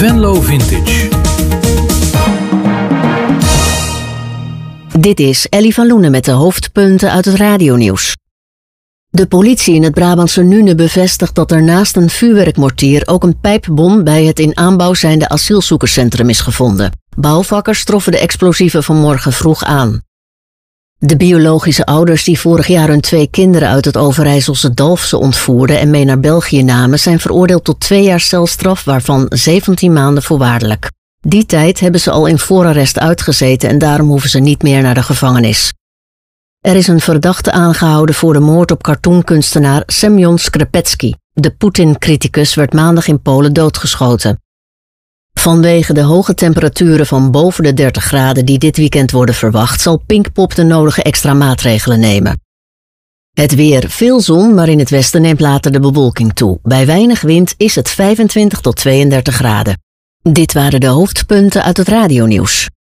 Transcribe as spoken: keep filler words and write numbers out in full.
Venlo Vintage. Dit is Ellie van Loenen met de hoofdpunten uit het radionieuws. De politie in het Brabantse Nune bevestigt dat er naast een vuurwerkmortier ook een pijpbom bij het in aanbouw zijnde asielzoekerscentrum is gevonden. Bouwvakkers troffen de explosieven vanmorgen vroeg aan. De biologische ouders die vorig jaar hun twee kinderen uit het Overijsselse Dalfsen ontvoerden en mee naar België namen, zijn veroordeeld tot twee jaar celstraf, waarvan zeventien maanden voorwaardelijk. Die tijd hebben ze al in voorarrest uitgezeten en daarom hoeven ze niet meer naar de gevangenis. Er is een verdachte aangehouden voor de moord op cartoonkunstenaar Semyon Skrepetsky. De Poetin-criticus werd maandag in Polen doodgeschoten. Vanwege de hoge temperaturen van boven de dertig graden die dit weekend worden verwacht, zal Pinkpop de nodige extra maatregelen nemen. Het weer, veel zon, maar in het westen neemt later de bewolking toe. Bij weinig wind is het vijfentwintig tot tweeëndertig graden. Dit waren de hoofdpunten uit het radionieuws.